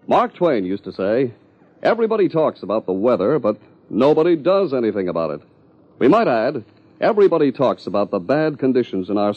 Mark Twain used to say, everybody talks about the weather, but nobody does anything about it. We might add, everybody talks about the bad conditions in our